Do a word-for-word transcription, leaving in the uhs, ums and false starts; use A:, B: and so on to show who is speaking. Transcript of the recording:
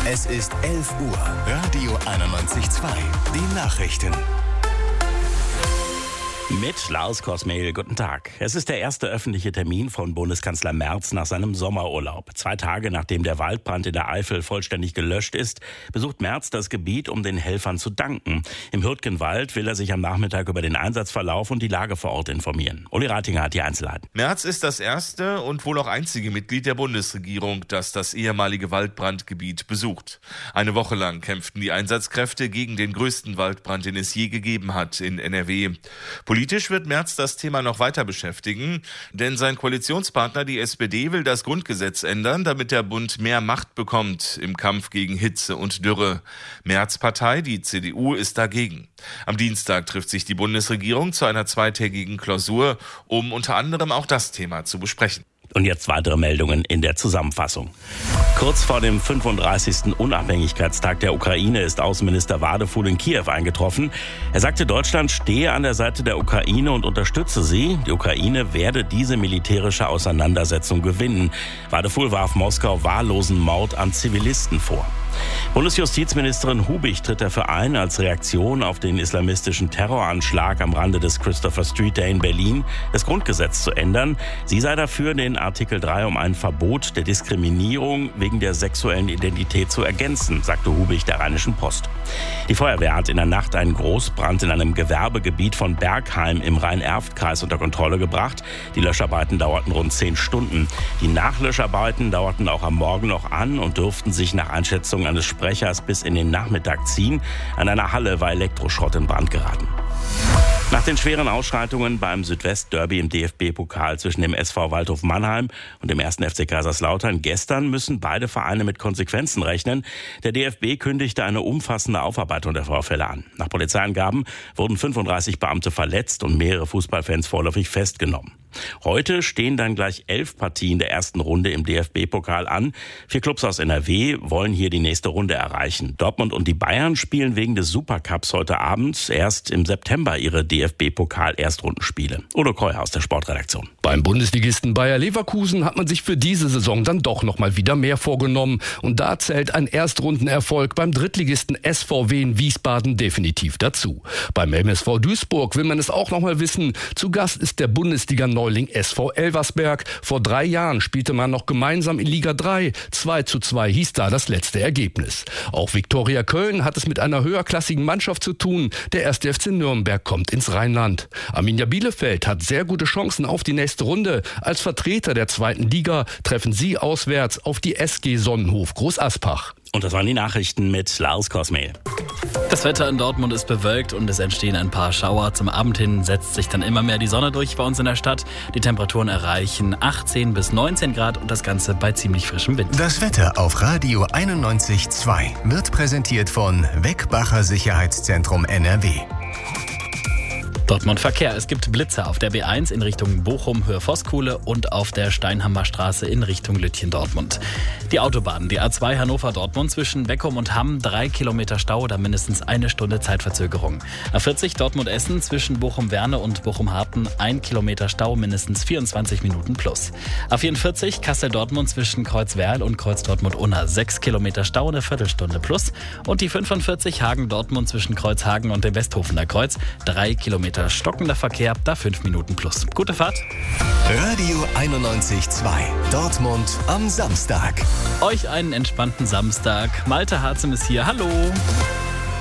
A: Es ist elf Uhr. Radio einundneunzig Komma zwei. Die Nachrichten.
B: Mit Lars Kosmehl, guten Tag. Es ist der erste öffentliche Termin von Bundeskanzler Merz nach seinem Sommerurlaub. Zwei Tage nachdem der Waldbrand in der Eifel vollständig gelöscht ist, besucht Merz das Gebiet, um den Helfern zu danken. Im Hürtgenwald will er sich am Nachmittag über den Einsatzverlauf und die Lage vor Ort informieren. Uli Ratinger hat die Einzelheiten.
C: Merz ist das erste und wohl auch einzige Mitglied der Bundesregierung, das das ehemalige Waldbrandgebiet besucht. Eine Woche lang kämpften die Einsatzkräfte gegen den größten Waldbrand, den es je gegeben hat in N R W. Politisch wird Merz das Thema noch weiter beschäftigen, denn sein Koalitionspartner, die S P D, will das Grundgesetz ändern, damit der Bund mehr Macht bekommt im Kampf gegen Hitze und Dürre. Merz' Partei, die C D U, ist dagegen. Am Dienstag trifft sich die Bundesregierung zu einer zweitägigen Klausur, um unter anderem auch das Thema zu besprechen.
B: Und jetzt weitere Meldungen in der Zusammenfassung. Kurz vor dem fünfunddreißigsten Unabhängigkeitstag der Ukraine ist Außenminister Wadefuhl in Kiew eingetroffen. Er sagte, Deutschland stehe an der Seite der Ukraine und unterstütze sie. Die Ukraine werde diese militärische Auseinandersetzung gewinnen. Wadefuhl warf Moskau wahllosen Mord an Zivilisten vor. Bundesjustizministerin Hubig tritt dafür ein, als Reaktion auf den islamistischen Terroranschlag am Rande des Christopher Street Day in Berlin das Grundgesetz zu ändern. Sie sei dafür, den Artikel drei um ein Verbot der Diskriminierung wegen der sexuellen Identität zu ergänzen, sagte Hubig der Rheinischen Post. Die Feuerwehr hat in der Nacht einen Großbrand in einem Gewerbegebiet von Bergheim im Rhein-Erft-Kreis unter Kontrolle gebracht. Die Löscharbeiten dauerten rund zehn Stunden. Die Nachlöscharbeiten dauerten auch am Morgen noch an und dürften sich nach Einschätzung eines Sprechers bis in den Nachmittag ziehen. An einer Halle war Elektroschrott in Brand geraten. Nach den schweren Ausschreitungen beim Südwest-Derby im D F B-Pokal zwischen dem S V Waldhof Mannheim und dem ersten F C Kaiserslautern gestern müssen beide Vereine mit Konsequenzen rechnen. Der D F B kündigte eine umfassende Aufarbeitung der Vorfälle an. Nach Polizeiangaben wurden fünfunddreißig Beamte verletzt und mehrere Fußballfans vorläufig festgenommen. Heute stehen dann gleich elf Partien der ersten Runde im D F B-Pokal an. Vier Clubs aus N R W wollen hier die nächste Runde erreichen. Dortmund und die Bayern spielen wegen des Supercups heute Abend erst im September ihre D F B-Pokal-Erstrundenspiele. Udo Kreuer aus der Sportredaktion.
D: Beim Bundesligisten Bayer Leverkusen hat man sich für diese Saison dann doch noch mal wieder mehr vorgenommen. Und da zählt ein Erstrundenerfolg beim Drittligisten S V W in Wiesbaden definitiv dazu. Beim M S V Duisburg will man es auch noch mal wissen. Zu Gast ist der Bundesliga-Neuling S V Elversberg. Vor drei Jahren spielte man noch gemeinsam in Liga drei. zwei zu zwei hieß da das letzte Ergebnis. Auch Viktoria Köln hat es mit einer höherklassigen Mannschaft zu tun. Der erste F C Nürnberg kommt ins Rheinland. Arminia Bielefeld hat sehr gute Chancen auf die nächste Runde. Als Vertreter der zweiten Liga treffen sie auswärts auf die S G Sonnenhof Großaspach.
B: Und das waren die Nachrichten mit Lars Kosmehl.
E: Das Wetter in Dortmund ist bewölkt und es entstehen ein paar Schauer. Zum Abend hin setzt sich dann immer mehr die Sonne durch bei uns in der Stadt. Die Temperaturen erreichen achtzehn bis neunzehn Grad und das Ganze bei ziemlich frischem Wind.
A: Das Wetter auf Radio einundneunzig Komma zwei wird präsentiert von Weckbacher Sicherheitszentrum N R W.
E: Dortmund Verkehr. Es gibt Blitzer auf der B eins in Richtung Bochum, Höhe Voskuhle und auf der Steinhammer Straße in Richtung Lütchen-Dortmund. Die Autobahn, die A zwei Hannover-Dortmund zwischen Beckum und Hamm, drei Kilometer Stau oder mindestens eine Stunde Zeitverzögerung. A vierzig Dortmund-Essen zwischen Bochum-Werne und Bochum-Harten, ein Kilometer Stau, mindestens vierundzwanzig Minuten plus. A vierundvierzig Kassel-Dortmund zwischen Kreuzwerl und Kreuz-Dortmund-Unna, sechs Kilometer Stau, eine Viertelstunde plus. Und die fünfundvierzig Hagen-Dortmund zwischen Kreuzhagen und dem Westhofener Kreuz, drei Kilometer stockender Verkehr, da fünf Minuten plus. Gute Fahrt.
A: Radio einundneunzig Komma zwei. Dortmund am Samstag.
E: Euch einen entspannten Samstag. Malte Harzem ist hier. Hallo.